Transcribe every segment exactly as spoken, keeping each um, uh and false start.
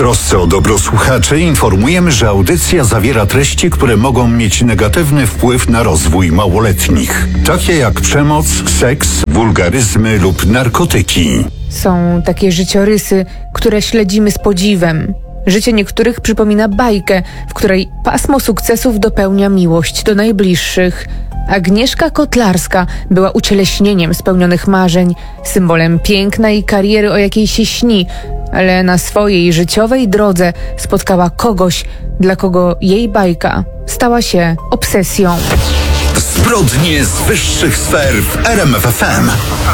trosce o dobro słuchaczy informujemy, że audycja zawiera treści, które mogą mieć negatywny wpływ na rozwój małoletnich, takie jak przemoc, seks, wulgaryzmy lub narkotyki. Są takie życiorysy, które śledzimy z podziwem. Życie niektórych przypomina bajkę, w której pasmo sukcesów dopełnia miłość do najbliższych. Agnieszka Kotlarska była ucieleśnieniem spełnionych marzeń, symbolem piękna i kariery, o jakiej się śni, ale na swojej życiowej drodze spotkała kogoś, dla kogo jej bajka stała się obsesją. Zbrodnie z wyższych sfer w R M F F M.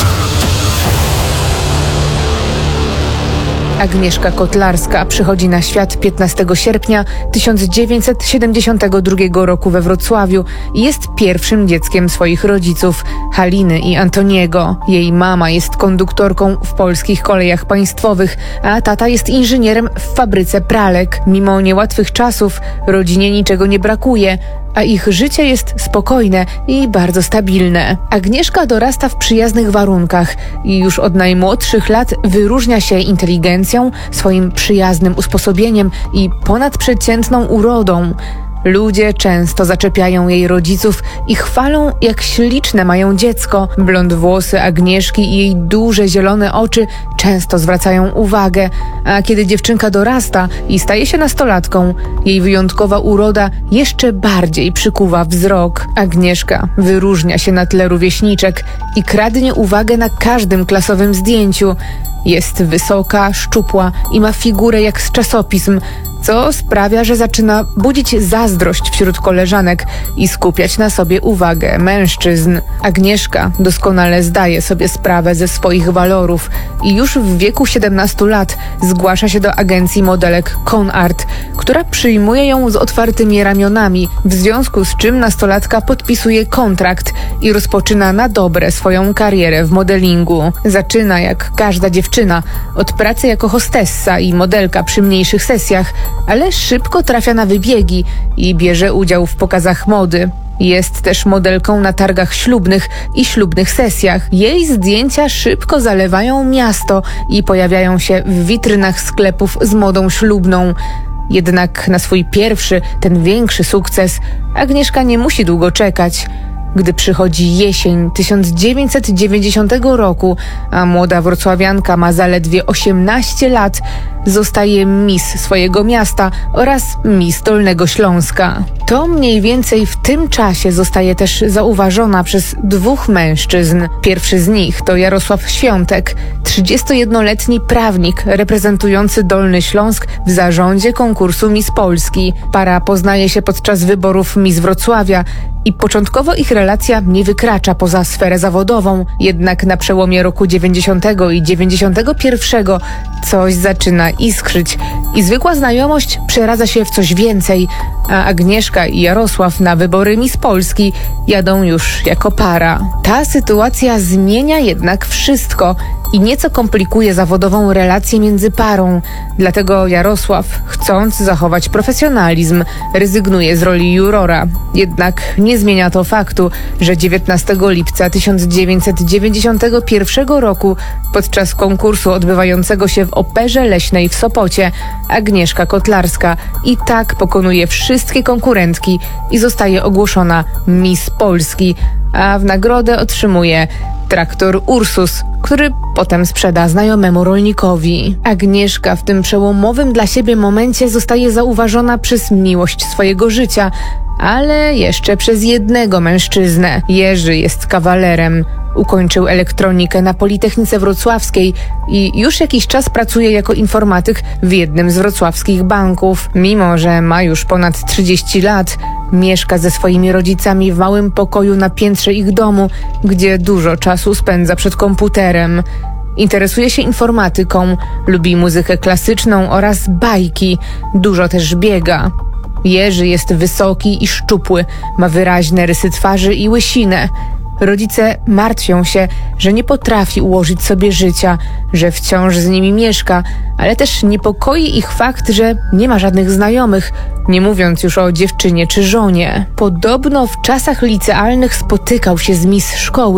Agnieszka Kotlarska przychodzi na świat piętnastego sierpnia tysiąc dziewięćset siedemdziesiątego drugiego roku we Wrocławiu i jest pierwszym dzieckiem swoich rodziców, Haliny i Antoniego. Jej mama jest konduktorką w Polskich Kolejach Państwowych, a tata jest inżynierem w fabryce pralek. Mimo niełatwych czasów rodzinie niczego nie brakuje, a ich życie jest spokojne i bardzo stabilne. Agnieszka dorasta w przyjaznych warunkach i już od najmłodszych lat wyróżnia się inteligencją, swoim przyjaznym usposobieniem i ponadprzeciętną urodą. Ludzie często zaczepiają jej rodziców i chwalą, jak śliczne mają dziecko. Blond włosy Agnieszki i jej duże zielone oczy często zwracają uwagę, a kiedy dziewczynka dorasta i staje się nastolatką, jej wyjątkowa uroda jeszcze bardziej przykuwa wzrok. Agnieszka wyróżnia się na tle rówieśniczek i kradnie uwagę na każdym klasowym zdjęciu. Jest wysoka, szczupła i ma figurę jak z czasopism, co sprawia, że zaczyna budzić zazdrość wśród koleżanek i skupiać na sobie uwagę mężczyzn. Agnieszka doskonale zdaje sobie sprawę ze swoich walorów i już w wieku siedemnastu lat zgłasza się do agencji modelek Conart, która przyjmuje ją z otwartymi ramionami, w związku z czym nastolatka podpisuje kontrakt i rozpoczyna na dobre swoją karierę w modelingu. Zaczyna jak każda dziewczyna od pracy jako hostessa i modelka przy mniejszych sesjach, ale szybko trafia na wybiegi i bierze udział w pokazach mody. Jest też modelką na targach ślubnych i ślubnych sesjach. Jej zdjęcia szybko zalewają miasto i pojawiają się w witrynach sklepów z modą ślubną. Jednak na swój pierwszy, ten większy sukces Agnieszka nie musi długo czekać. Gdy przychodzi jesień tysiąc dziewięćset dziewięćdziesiątego roku, a młoda wrocławianka ma zaledwie osiemnaście lat, zostaje Miss swojego miasta oraz Miss Dolnego Śląska. To mniej więcej w tym czasie zostaje też zauważona przez dwóch mężczyzn. Pierwszy z nich to Jarosław Świątek, trzydziestojednoletni prawnik reprezentujący Dolny Śląsk w zarządzie konkursu Miss Polski. Para poznaje się podczas wyborów Miss Wrocławia i początkowo ich relacja nie wykracza poza sferę zawodową, jednak na przełomie roku dziewięćdziesiątego i dziewięćdziesiątego pierwszego coś zaczyna iskrzyć i zwykła znajomość przeradza się w coś więcej, a Agnieszka i Jarosław na wybory Miss Polski jadą już jako para. Ta sytuacja zmienia jednak wszystko i nieco komplikuje zawodową relację między parą. Dlatego Jarosław, chcąc zachować profesjonalizm, rezygnuje z roli jurora. Jednak nie zmienia to faktu, że dziewiętnastego lipca tysiąc dziewięćset dziewięćdziesiątego pierwszego roku podczas konkursu odbywającego się w Operze Leśnej w Sopocie Agnieszka Kotlarska i tak pokonuje wszystkie konkurentki i zostaje ogłoszona Miss Polski, a w nagrodę otrzymuje traktor Ursus, który potem sprzeda znajomemu rolnikowi. Agnieszka w tym przełomowym dla siebie momencie zostaje zauważona przez miłość swojego życia, ale jeszcze przez jednego mężczyznę. Jerzy jest kawalerem. Ukończył elektronikę na Politechnice Wrocławskiej i już jakiś czas pracuje jako informatyk w jednym z wrocławskich banków. Mimo że ma już ponad trzydzieści lat, mieszka ze swoimi rodzicami w małym pokoju na piętrze ich domu, gdzie dużo czasu spędza przed komputerem. Interesuje się informatyką, lubi muzykę klasyczną oraz bajki, dużo też biega. Jerzy jest wysoki i szczupły, ma wyraźne rysy twarzy i łysinę. Rodzice martwią się, że nie potrafi ułożyć sobie życia, że wciąż z nimi mieszka, ale też niepokoi ich fakt, że nie ma żadnych znajomych, nie mówiąc już o dziewczynie czy żonie. Podobno w czasach licealnych spotykał się z miss szkoły,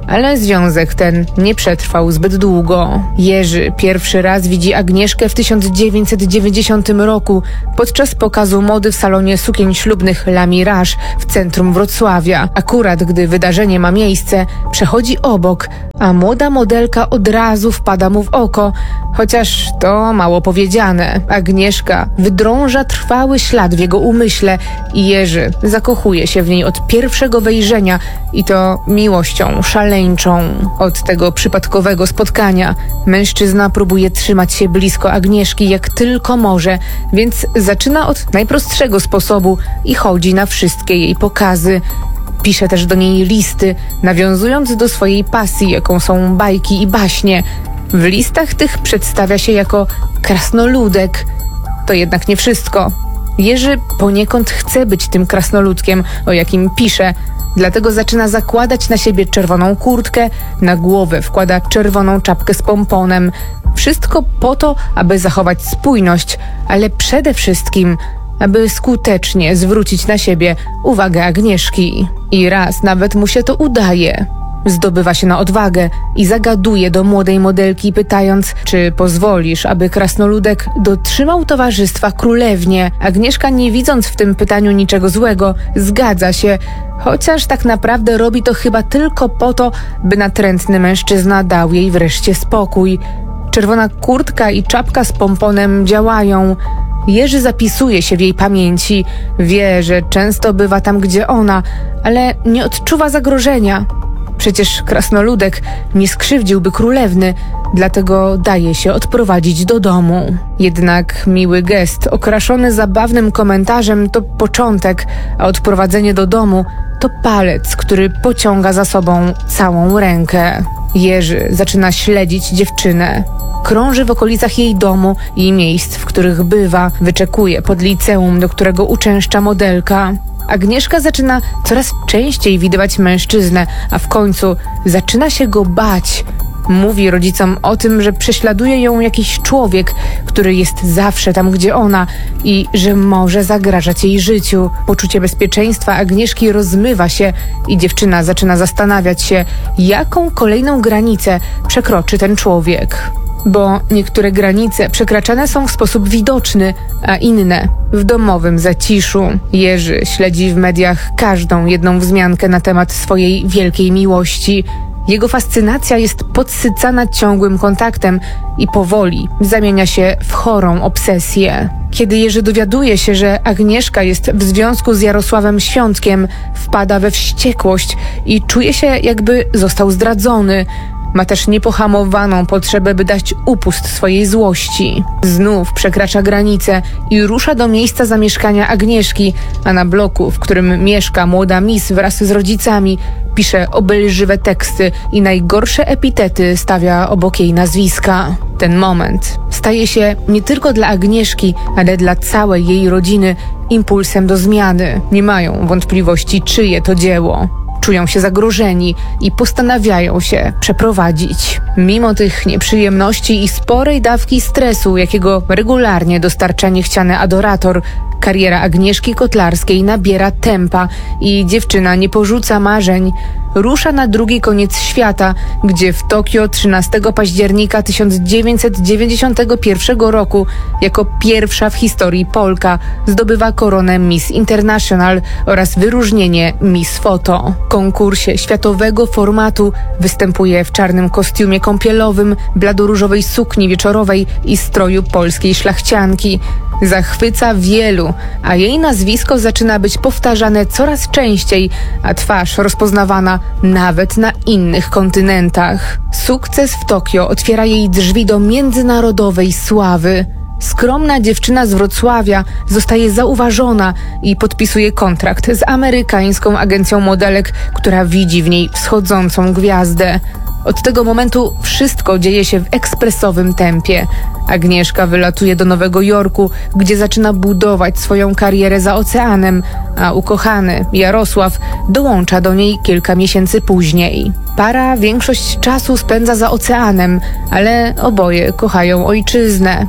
ale związek ten nie przetrwał zbyt długo. Jerzy pierwszy raz widzi Agnieszkę w tysiąc dziewięćset dziewięćdziesiątym roku podczas pokazu mody w salonie sukien ślubnych La Mirage w centrum Wrocławia. Akurat gdy wydarzenie ma miejsce, przechodzi obok, a młoda modelka od razu wpada mu w oko, chociaż to mało powiedziane. Agnieszka wydrąża trwały ślad w jego umyśle i Jerzy zakochuje się w niej od pierwszego wejrzenia i to miłością szaleńczą. Od tego przypadkowego spotkania mężczyzna próbuje trzymać się blisko Agnieszki jak tylko może, więc zaczyna od najprostszego sposobu i chodzi na wszystkie jej pokazy. Pisze też do niej listy, nawiązując do swojej pasji, jaką są bajki i baśnie. W listach tych przedstawia się jako krasnoludek. To jednak nie wszystko. Jerzy poniekąd chce być tym krasnoludkiem, o jakim pisze, dlatego zaczyna zakładać na siebie czerwoną kurtkę, na głowę wkłada czerwoną czapkę z pomponem. Wszystko po to, aby zachować spójność, ale przede wszystkim aby skutecznie zwrócić na siebie uwagę Agnieszki. I raz nawet mu się to udaje. Zdobywa się na odwagę i zagaduje do młodej modelki, pytając, czy pozwolisz, aby krasnoludek dotrzymał towarzystwa królewnie. Agnieszka, nie widząc w tym pytaniu niczego złego, zgadza się, chociaż tak naprawdę robi to chyba tylko po to, by natrętny mężczyzna dał jej wreszcie spokój. Czerwona kurtka i czapka z pomponem działają. Jerzy zapisuje się w jej pamięci, wie, że często bywa tam, gdzie ona, ale nie odczuwa zagrożenia. Przecież krasnoludek nie skrzywdziłby królewny, dlatego daje się odprowadzić do domu. Jednak miły gest, okraszony zabawnym komentarzem, to początek, a odprowadzenie do domu to palec, który pociąga za sobą całą rękę. Jerzy zaczyna śledzić dziewczynę. Krąży w okolicach jej domu i miejsc, w których bywa, wyczekuje pod liceum, do którego uczęszcza modelka. Agnieszka zaczyna coraz częściej widywać mężczyznę, a w końcu zaczyna się go bać. Mówi rodzicom o tym, że prześladuje ją jakiś człowiek, który jest zawsze tam, gdzie ona i że może zagrażać jej życiu. Poczucie bezpieczeństwa Agnieszki rozmywa się i dziewczyna zaczyna zastanawiać się, jaką kolejną granicę przekroczy ten człowiek. Bo niektóre granice przekraczane są w sposób widoczny, a inne w domowym zaciszu. Jerzy śledzi w mediach każdą jedną wzmiankę na temat swojej wielkiej miłości. Jego fascynacja jest podsycana ciągłym kontaktem i powoli zamienia się w chorą obsesję. Kiedy Jerzy dowiaduje się, że Agnieszka jest w związku z Jarosławem Świątkiem, wpada we wściekłość i czuje się, jakby został zdradzony. Ma też niepohamowaną potrzebę, by dać upust swojej złości. Znów przekracza granicę i rusza do miejsca zamieszkania Agnieszki, a na bloku, w którym mieszka młoda Miss wraz z rodzicami, pisze obelżywe teksty i najgorsze epitety stawia obok jej nazwiska. Ten moment staje się nie tylko dla Agnieszki, ale dla całej jej rodziny impulsem do zmiany. Nie mają wątpliwości, czyje to dzieło. Czują się zagrożeni i postanawiają się przeprowadzić. Mimo tych nieprzyjemności i sporej dawki stresu, jakiego regularnie dostarcza niechciany adorator, kariera Agnieszki Kotlarskiej nabiera tempa i dziewczyna nie porzuca marzeń. Rusza na drugi koniec świata, gdzie w Tokio trzynastego października tysiąc dziewięćset dziewięćdziesiątego pierwszego roku jako pierwsza w historii Polka zdobywa koronę Miss International oraz wyróżnienie Miss Photo. W konkursie światowego formatu występuje w czarnym kostiumie kąpielowym, bladoróżowej sukni wieczorowej i stroju polskiej szlachcianki. Zachwyca wielu, a jej nazwisko zaczyna być powtarzane coraz częściej, a twarz rozpoznawana nawet na innych kontynentach. Sukces w Tokio otwiera jej drzwi do międzynarodowej sławy. Skromna dziewczyna z Wrocławia zostaje zauważona i podpisuje kontrakt z amerykańską agencją modelek, która widzi w niej wschodzącą gwiazdę. Od tego momentu wszystko dzieje się w ekspresowym tempie. Agnieszka wylatuje do Nowego Jorku, gdzie zaczyna budować swoją karierę za oceanem, a ukochany Jarosław dołącza do niej kilka miesięcy później. Para większość czasu spędza za oceanem, ale oboje kochają ojczyznę.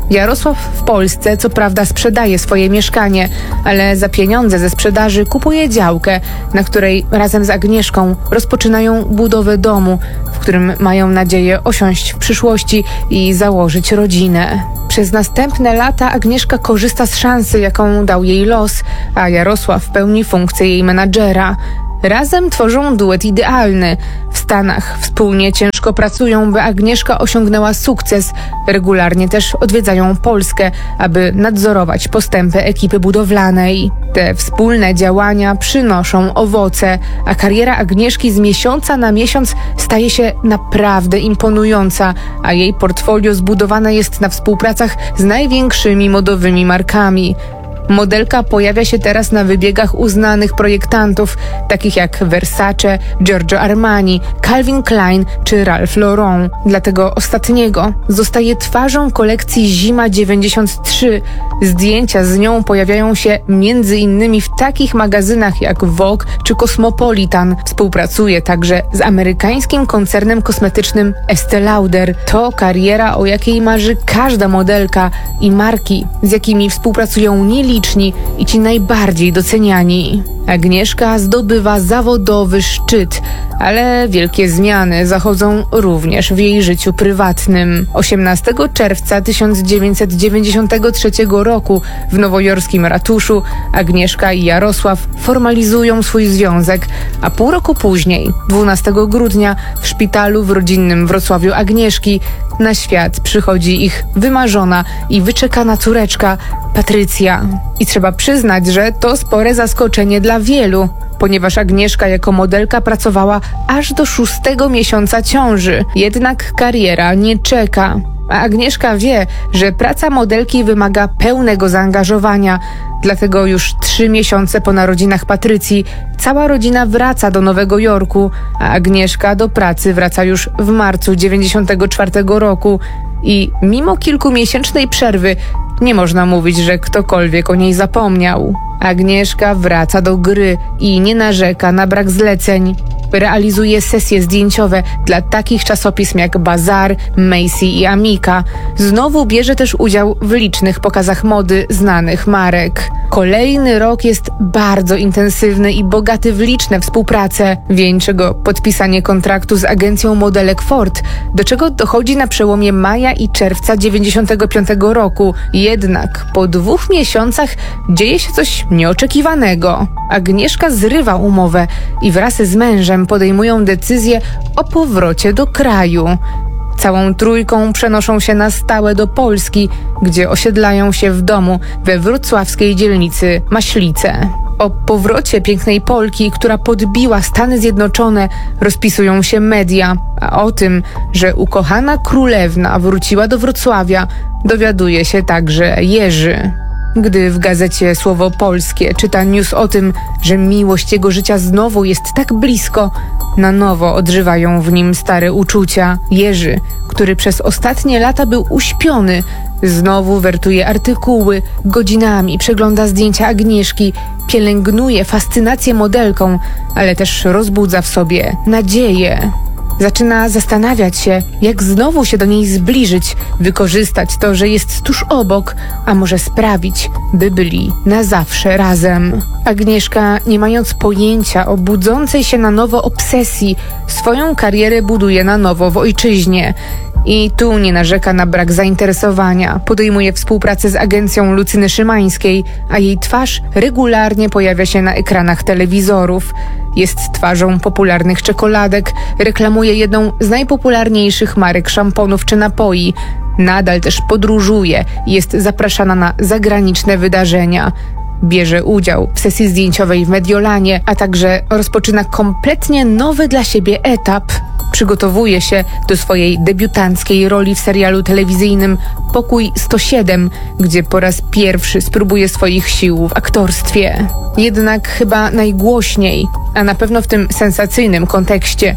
Jarosław w Polsce co prawda sprzedaje swoje mieszkanie, ale za pieniądze ze sprzedaży kupuje działkę, na której razem z Agnieszką rozpoczynają budowę domu, w którym mają nadzieję osiąść w przyszłości i założyć rodzinę. Przez następne lata Agnieszka korzysta z szansy, jaką dał jej los, a Jarosław pełni funkcję jej menadżera. Razem tworzą duet idealny. W Stanach wspólnie ciężko pracują, by Agnieszka osiągnęła sukces. Regularnie też odwiedzają Polskę, aby nadzorować postępy ekipy budowlanej. Te wspólne działania przynoszą owoce, a kariera Agnieszki z miesiąca na miesiąc staje się naprawdę imponująca, a jej portfolio zbudowane jest na współpracach z największymi modowymi markami. Modelka pojawia się teraz na wybiegach uznanych projektantów, takich jak Versace, Giorgio Armani, Calvin Klein czy Ralph Lauren. Dla tego ostatniego zostaje twarzą kolekcji Zima dziewięćdziesiąt trzy. Zdjęcia z nią pojawiają się między innymi w takich magazynach jak Vogue czy Cosmopolitan. Współpracuje także z amerykańskim koncernem kosmetycznym Estée Lauder. To kariera, o jakiej marzy każda modelka i marki, z jakimi współpracują nieliczni i ci najbardziej doceniani. Agnieszka zdobywa zawodowy szczyt, ale wielkie zmiany zachodzą również w jej życiu prywatnym. osiemnastego czerwca tysiąc dziewięćset dziewięćdziesiątego trzeciego roku w nowojorskim ratuszu Agnieszka i Jarosław formalizują swój związek, a pół roku później, dwunastego grudnia, w szpitalu w rodzinnym Wrocławiu Agnieszki na świat przychodzi ich wymarzona i wyczekana córeczka Patrycja. I trzeba przyznać, że to spore zaskoczenie dla wielu, ponieważ Agnieszka jako modelka pracowała aż do szóstego miesiąca ciąży. Jednak kariera nie czeka. A Agnieszka wie, że praca modelki wymaga pełnego zaangażowania. Dlatego już trzy miesiące po narodzinach Patrycji cała rodzina wraca do Nowego Jorku, a Agnieszka do pracy wraca już w marcu dziewięćdziesiątego czwartego roku. I mimo kilkumiesięcznej przerwy nie można mówić, że ktokolwiek o niej zapomniał. Agnieszka wraca do gry i nie narzeka na brak zleceń. Realizuje sesje zdjęciowe dla takich czasopism jak Bazar, Macy i Amica. Znowu bierze też udział w licznych pokazach mody znanych marek. Kolejny rok jest bardzo intensywny i bogaty w liczne współprace. Wieńczy go podpisanie kontraktu z agencją modelek Ford, do czego dochodzi na przełomie maja i czerwca dziewięćdziesiątego piątego roku. Jednak po dwóch miesiącach dzieje się coś nieoczekiwanego. Agnieszka zrywa umowę i wraz z mężem podejmują decyzję o powrocie do kraju. Całą trójką przenoszą się na stałe do Polski, gdzie osiedlają się w domu we wrocławskiej dzielnicy Maślice. O powrocie pięknej Polki, która podbiła Stany Zjednoczone, rozpisują się media, a o tym, że ukochana królewna wróciła do Wrocławia, dowiaduje się także Jerzy. Gdy w gazecie Słowo Polskie czyta news o tym, że miłość jego życia znowu jest tak blisko, na nowo odżywają w nim stare uczucia. Jerzy, który przez ostatnie lata był uśpiony, znowu wertuje artykuły, godzinami przegląda zdjęcia Agnieszki, pielęgnuje fascynację modelką, ale też rozbudza w sobie nadzieję. Zaczyna zastanawiać się, jak znowu się do niej zbliżyć, wykorzystać to, że jest tuż obok, a może sprawić, by byli na zawsze razem. Agnieszka, nie mając pojęcia o budzącej się na nowo obsesji, swoją karierę buduje na nowo w ojczyźnie. I tu nie narzeka na brak zainteresowania. Podejmuje współpracę z agencją Lucyny Szymańskiej, a jej twarz regularnie pojawia się na ekranach telewizorów. Jest twarzą popularnych czekoladek, reklamuje jedną z najpopularniejszych marek szamponów czy napoi. Nadal też podróżuje i jest zapraszana na zagraniczne wydarzenia. Bierze udział w sesji zdjęciowej w Mediolanie, a także rozpoczyna kompletnie nowy dla siebie etap. Przygotowuje się do swojej debiutanckiej roli w serialu telewizyjnym Pokój sto siedem, gdzie po raz pierwszy spróbuje swoich sił w aktorstwie. Jednak chyba najgłośniej, a na pewno w tym sensacyjnym kontekście,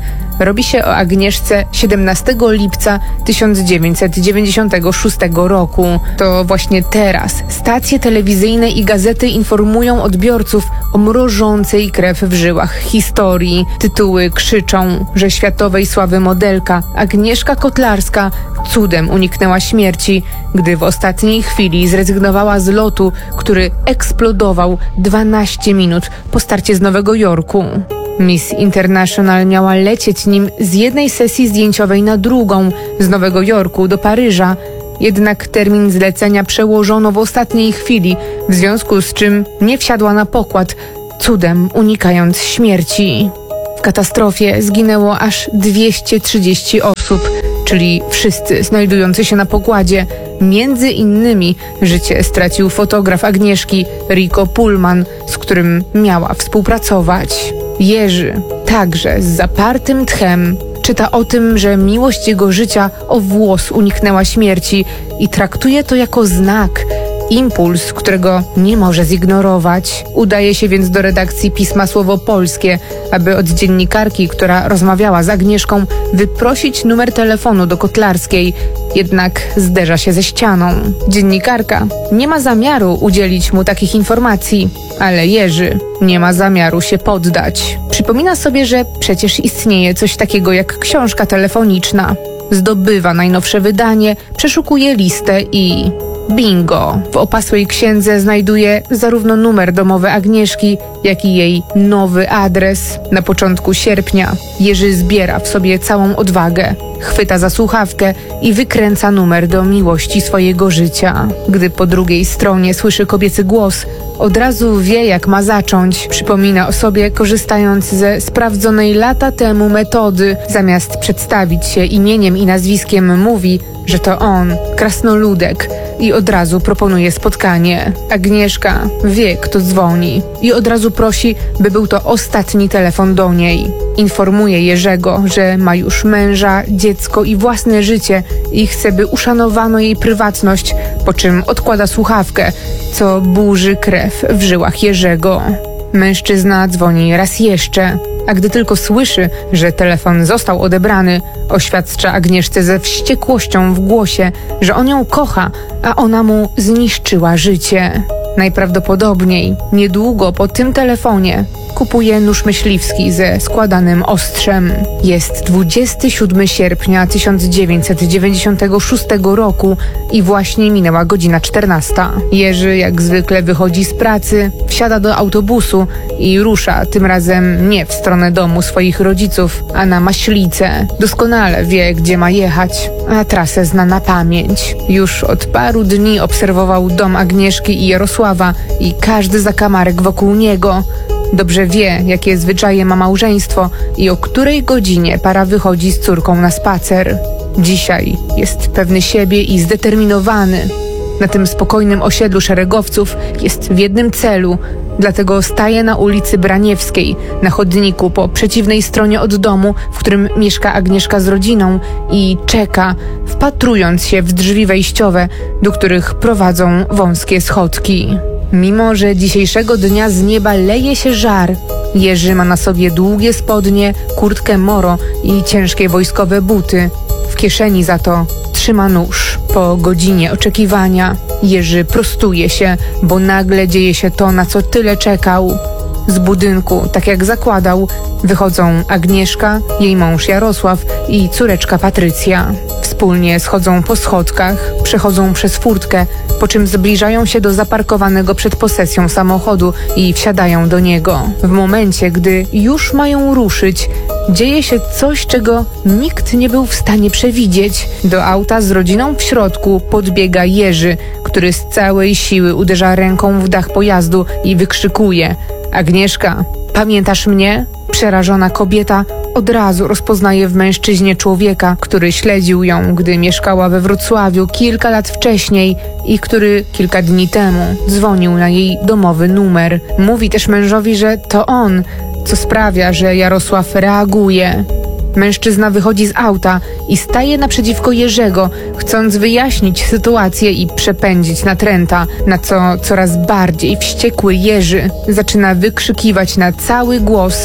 robi się o Agnieszce siedemnastego lipca tysiąc dziewięćset dziewięćdziesiątego szóstego roku. To właśnie teraz stacje telewizyjne i gazety informują odbiorców o mrożącej krew w żyłach historii. Tytuły krzyczą, że światowej sławy modelka Agnieszka Kotlarska cudem uniknęła śmierci, gdy w ostatniej chwili zrezygnowała z lotu, który eksplodował dwanaście minut po starcie z Nowego Jorku. Miss International miała lecieć nim z jednej sesji zdjęciowej na drugą, z Nowego Jorku do Paryża. Jednak termin zlecenia przełożono w ostatniej chwili, w związku z czym nie wsiadła na pokład, cudem unikając śmierci. W katastrofie zginęło aż dwieście trzydzieści osób, czyli wszyscy znajdujący się na pokładzie. Między innymi życie stracił fotograf Agnieszki, Rico Pullman, z którym miała współpracować. Jerzy, także z zapartym tchem, czyta o tym, że miłość jego życia o włos uniknęła śmierci i traktuje to jako znak, impuls, którego nie może zignorować. Udaje się więc do redakcji pisma Słowo Polskie, aby od dziennikarki, która rozmawiała z Agnieszką, wyprosić numer telefonu do Kotlarskiej. Jednak zderza się ze ścianą. Dziennikarka nie ma zamiaru udzielić mu takich informacji, ale Jerzy nie ma zamiaru się poddać. Przypomina sobie, że przecież istnieje coś takiego jak książka telefoniczna. Zdobywa najnowsze wydanie, przeszukuje listę i... bingo! W opasłej księdze znajduje zarówno numer domowy Agnieszki, jak i jej nowy adres. Na początku sierpnia Jerzy zbiera w sobie całą odwagę, chwyta za słuchawkę i wykręca numer do miłości swojego życia. Gdy po drugiej stronie słyszy kobiecy głos, od razu wie, jak ma zacząć. Przypomina o sobie, korzystając ze sprawdzonej lata temu metody. Zamiast przedstawić się imieniem i nazwiskiem, mówi, że to on, krasnoludek, i od razu proponuje spotkanie. Agnieszka wie, kto dzwoni i od razu prosi, by był to ostatni telefon do niej. Informuje Jerzego, że ma już męża, dziecko i własne życie i chce, by uszanowano jej prywatność, po czym odkłada słuchawkę, co burzy krew w żyłach Jerzego. Mężczyzna dzwoni raz jeszcze, a gdy tylko słyszy, że telefon został odebrany, oświadcza Agnieszce ze wściekłością w głosie, że on ją kocha, a ona mu zniszczyła życie. Najprawdopodobniej niedługo po tym telefonie kupuje nóż myśliwski ze składanym ostrzem. Jest dwudziestego siódmego sierpnia tysiąc dziewięćset dziewięćdziesiątego szóstego roku i właśnie minęła godzina czternasta. Jerzy jak zwykle wychodzi z pracy, wsiada do autobusu i rusza tym razem nie w stronę domu swoich rodziców, a na Maślicę. Doskonale wie, gdzie ma jechać, a trasę zna na pamięć. Już od paru dni obserwował dom Agnieszki i Jarosława i każdy zakamarek wokół niego. Dobrze wie, jakie zwyczaje ma małżeństwo i o której godzinie para wychodzi z córką na spacer. Dzisiaj jest pewny siebie i zdeterminowany. Na tym spokojnym osiedlu szeregowców jest w jednym celu, dlatego staje na ulicy Braniewskiej, na chodniku po przeciwnej stronie od domu, w którym mieszka Agnieszka z rodziną, i czeka, wpatrując się w drzwi wejściowe, do których prowadzą wąskie schodki. Mimo że dzisiejszego dnia z nieba leje się żar, Jerzy ma na sobie długie spodnie, kurtkę moro i ciężkie wojskowe buty. W kieszeni za to trzyma nóż. Po godzinie oczekiwania Jerzy prostuje się, bo nagle dzieje się to, na co tyle czekał. Z budynku, tak jak zakładał, wychodzą Agnieszka, jej mąż Jarosław i córeczka Patrycja. Wspólnie schodzą po schodkach, przechodzą przez furtkę, po czym zbliżają się do zaparkowanego przed posesją samochodu i wsiadają do niego. W momencie, gdy już mają ruszyć, dzieje się coś, czego nikt nie był w stanie przewidzieć. Do auta z rodziną w środku podbiega Jerzy, który z całej siły uderza ręką w dach pojazdu i wykrzykuje: Agnieszka, pamiętasz mnie? Przerażona kobieta od razu rozpoznaje w mężczyźnie człowieka, który śledził ją, gdy mieszkała we Wrocławiu kilka lat wcześniej i który kilka dni temu dzwonił na jej domowy numer. Mówi też mężowi, że to on, co sprawia, że Jarosław reaguje. Mężczyzna wychodzi z auta i staje naprzeciwko Jerzego, chcąc wyjaśnić sytuację i przepędzić natręta, na co coraz bardziej wściekły Jerzy zaczyna wykrzykiwać na cały głos: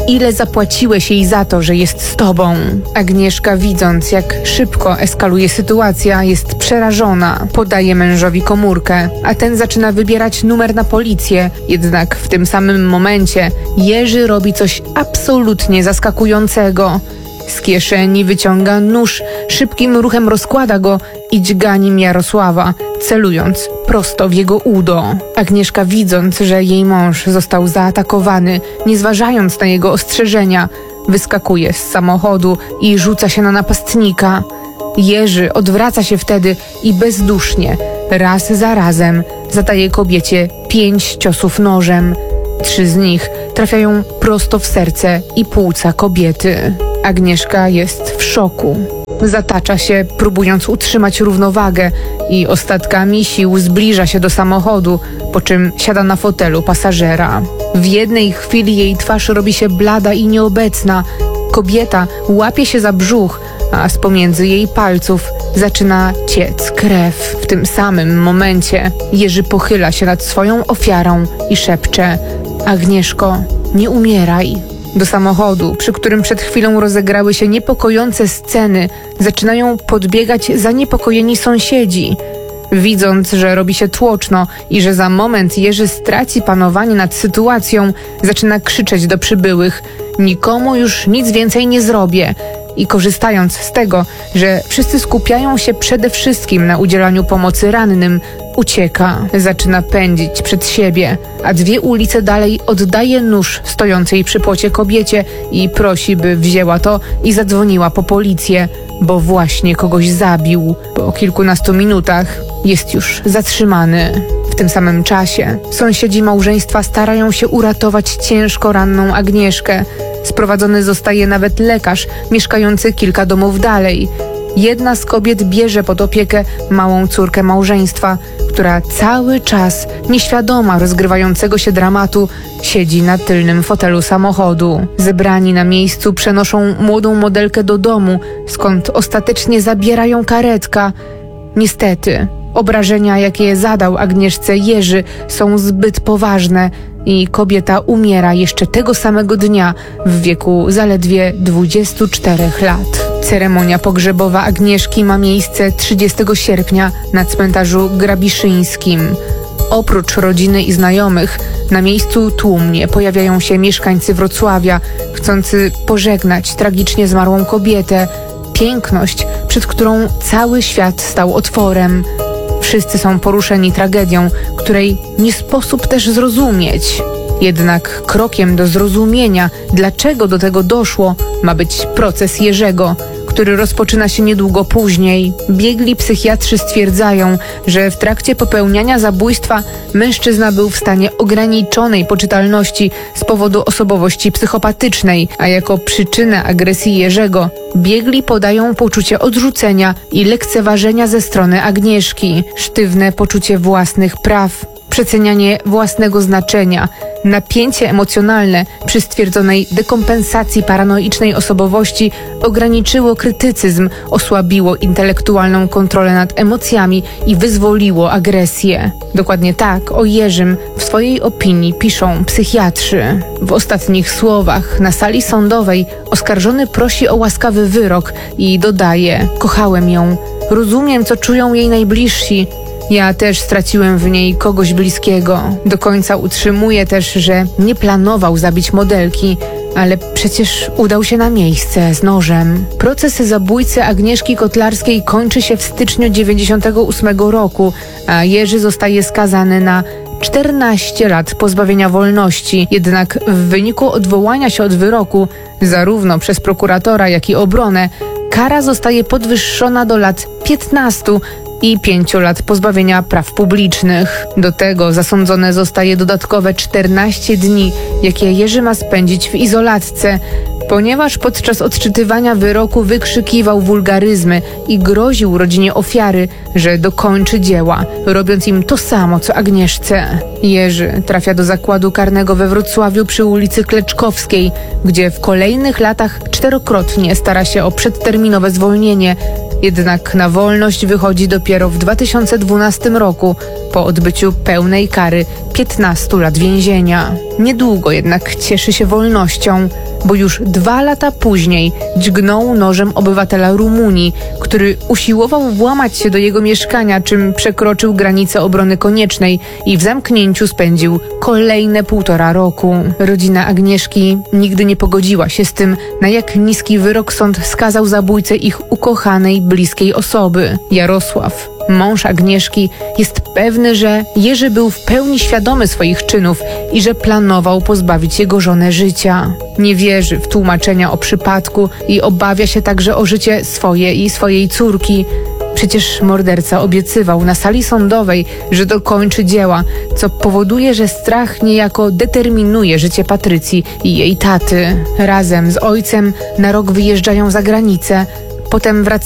ile zapłaciłeś jej za to, że jest z tobą? Agnieszka, widząc, jak szybko eskaluje sytuacja, jest przerażona. Podaje mężowi komórkę, a ten zaczyna wybierać numer na policję. Jednak w tym samym momencie Jerzy robi coś absolutnie zaskakującego. Z kieszeni wyciąga nóż, szybkim ruchem rozkłada go i dźga nim Jarosława, celując prosto w jego udo. Agnieszka, widząc, że jej mąż został zaatakowany, nie zważając na jego ostrzeżenia, wyskakuje z samochodu i rzuca się na napastnika. Jerzy odwraca się wtedy i bezdusznie, raz za razem, zadaje kobiecie pięć ciosów nożem. Trzy z nich trafiają prosto w serce i płuca kobiety. Agnieszka jest w szoku. Zatacza się, próbując utrzymać równowagę i ostatkami sił zbliża się do samochodu, po czym siada na fotelu pasażera. W jednej chwili jej twarz robi się blada i nieobecna. Kobieta łapie się za brzuch, a z pomiędzy jej palców zaczyna ciec krew. W tym samym momencie Jerzy pochyla się nad swoją ofiarą i szepcze: Agnieszko, nie umieraj. Do samochodu, przy którym przed chwilą rozegrały się niepokojące sceny, zaczynają podbiegać zaniepokojeni sąsiedzi. Widząc, że robi się tłoczno i że za moment Jerzy straci panowanie nad sytuacją, zaczyna krzyczeć do przybyłych: nikomu już nic więcej nie zrobię. I korzystając z tego, że wszyscy skupiają się przede wszystkim na udzielaniu pomocy rannym, ucieka. Zaczyna pędzić przed siebie, a dwie ulice dalej oddaje nóż stojącej przy płocie kobiecie i prosi, by wzięła to i zadzwoniła po policję, bo właśnie kogoś zabił. Po kilkunastu minutach jest już zatrzymany. W tym samym czasie sąsiedzi małżeństwa starają się uratować ciężko ranną Agnieszkę. Sprowadzony zostaje nawet lekarz mieszkający kilka domów dalej. Jedna z kobiet bierze pod opiekę małą córkę małżeństwa, która cały czas, nieświadoma rozgrywającego się dramatu, siedzi na tylnym fotelu samochodu. Zebrani na miejscu przenoszą młodą modelkę do domu, skąd ostatecznie zabiera ją karetka. Niestety, obrażenia, jakie zadał Agnieszce Jerzy, są zbyt poważne i kobieta umiera jeszcze tego samego dnia w wieku zaledwie dwudziestu czterech lat. Ceremonia pogrzebowa Agnieszki ma miejsce trzydziestego sierpnia na cmentarzu grabiszyńskim. Oprócz rodziny i znajomych, na miejscu tłumnie pojawiają się mieszkańcy Wrocławia, chcący pożegnać tragicznie zmarłą kobietę, piękność, przed którą cały świat stał otworem. Wszyscy są poruszeni tragedią, której nie sposób też zrozumieć. Jednak krokiem do zrozumienia, dlaczego do tego doszło, ma być proces Jerzego, który rozpoczyna się niedługo później. Biegli psychiatrzy stwierdzają, że w trakcie popełniania zabójstwa mężczyzna był w stanie ograniczonej poczytalności z powodu osobowości psychopatycznej, a jako przyczynę agresji Jerzego biegli podają poczucie odrzucenia i lekceważenia ze strony Agnieszki, sztywne poczucie własnych praw, przecenianie własnego znaczenia, napięcie emocjonalne przy stwierdzonej dekompensacji paranoicznej osobowości ograniczyło krytycyzm, osłabiło intelektualną kontrolę nad emocjami i wyzwoliło agresję. Dokładnie tak o Jerzym w swojej opinii piszą psychiatrzy. W ostatnich słowach na sali sądowej oskarżony prosi o łaskawy wyrok i dodaje: kochałem ją, rozumiem, co czują jej najbliżsi. Ja też straciłem w niej kogoś bliskiego. Do końca utrzymuje też, że nie planował zabić modelki, ale przecież udał się na miejsce z nożem. Proces zabójcy Agnieszki Kotlarskiej kończy się w styczniu dziewięćdziesiątego ósmego roku, a Jerzy zostaje skazany na czternaście lat pozbawienia wolności. Jednak w wyniku odwołania się od wyroku, zarówno przez prokuratora, jak i obronę, kara zostaje podwyższona do lat piętnastu i pięciu lat pozbawienia praw publicznych. Do tego zasądzone zostaje dodatkowe czternaście dni, jakie Jerzy ma spędzić w izolatce, ponieważ podczas odczytywania wyroku wykrzykiwał wulgaryzmy i groził rodzinie ofiary, że dokończy dzieła, robiąc im to samo, co Agnieszce. Jerzy trafia do zakładu karnego we Wrocławiu przy ulicy Kleczkowskiej, gdzie w kolejnych latach czterokrotnie stara się o przedterminowe zwolnienie, jednak na wolność wychodzi dopiero w dwa tysiące dwunastym roku po odbyciu pełnej kary piętnastu lat więzienia. Niedługo jednak cieszy się wolnością, bo już dwa lata później dźgnął nożem obywatela Rumunii, który usiłował włamać się do jego mieszkania, czym przekroczył granicę obrony koniecznej i w zamknięciu spędził kolejne półtora roku. Rodzina Agnieszki nigdy nie pogodziła się z tym, na jak niski wyrok sąd skazał zabójcę ich ukochanej, bliskiej osoby. Jarosław, mąż Agnieszki, jest pewny, że Jerzy był w pełni świadomy swoich czynów i że planował pozbawić jego żonę życia. Nie wierzy w tłumaczenia o przypadku i obawia się także o życie swoje i swojej córki. Przecież morderca obiecywał na sali sądowej, że dokończy dzieła, co powoduje, że strach niejako determinuje życie Patrycji i jej taty. Razem z ojcem na rok wyjeżdżają za granicę, potem wracają